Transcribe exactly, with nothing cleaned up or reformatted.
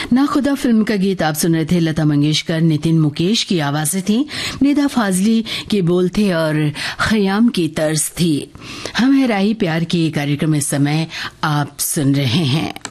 ना खुदा फिल्म का गीत आप सुन रहे थे। लता मंगेशकर, नितिन मुकेश की आवाजें थी, निदा फाजली के बोल थे और खयाम की तर्ज थी। हम है राही प्यार के कार्यक्रम इस समय आप सुन रहे हैं।